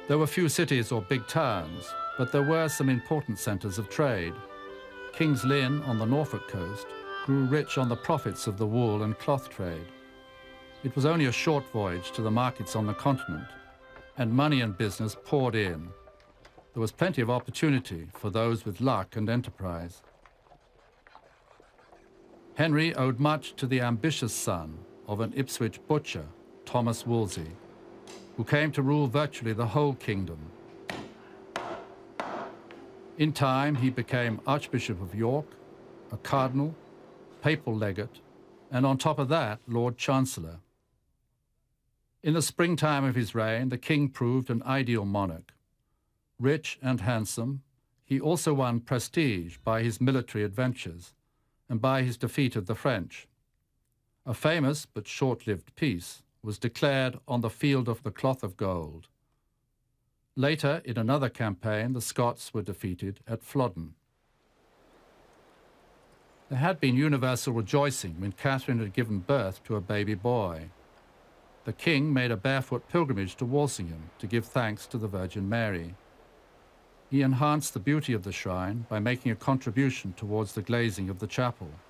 There were few cities or big towns, but there were some important centres of trade. King's Lynn on the Norfolk coast grew rich on the profits of the wool and cloth trade. It was only a short voyage to the markets on the continent, and money and business poured in. There was plenty of opportunity for those with luck and enterprise. Henry owed much to the ambitious son of an Ipswich butcher, Thomas Wolsey, who came to rule virtually the whole kingdom. In time, he became Archbishop of York, a cardinal, papal legate, and on top of that, Lord Chancellor. In the springtime of his reign, the king proved an ideal monarch. Rich and handsome, he also won prestige by his military adventures and by his defeat of the French. A famous but short-lived peace was declared on the field of the Cloth of Gold. Later, in another campaign, the Scots were defeated at Flodden. There had been universal rejoicing when Catherine had given birth to a baby boy. The king made a barefoot pilgrimage to Walsingham to give thanks to the Virgin Mary. He enhanced the beauty of the shrine by making a contribution towards the glazing of the chapel.